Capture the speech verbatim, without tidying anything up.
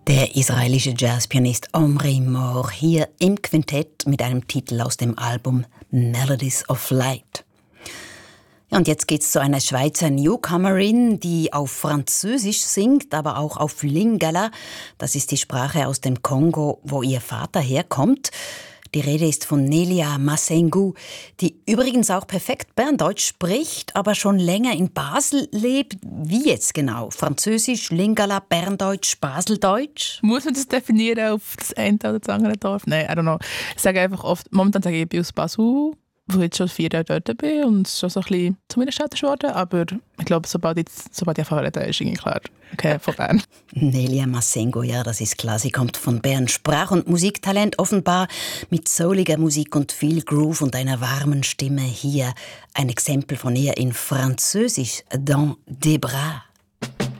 Der israelische Jazzpianist Omri Mor hier im Quintett mit einem Titel aus dem Album Melodies of Light. Ja, und jetzt geht's zu einer Schweizer Newcomerin, die auf Französisch singt, aber auch auf Lingala. Das ist die Sprache aus dem Kongo, wo ihr Vater herkommt. Die Rede ist von Nelia Masengu, die übrigens auch perfekt Berndeutsch spricht, aber schon länger in Basel lebt. Wie jetzt genau? Französisch, Lingala, Berndeutsch, Baseldeutsch? Muss man das definieren auf das eine oder das andere Dorf? Nein, I don't know. Ich sage einfach oft, momentan sage ich, ich bin aus Basel, wo ich jetzt schon vier Jahre dort bin und es schon so ein bisschen zu meiner Stadt geworden. Aber ich glaube, sobald ich, sobald ich erfahren habe, ist irgendwie klar, okay, von Bern. Nelia Masengo, ja, das ist klar. Sie kommt von Bern. Sprach- und Musiktalent offenbar mit souliger Musik und viel Groove und einer warmen Stimme. Hier ein Exempel von ihr in Französisch, Dans des bras.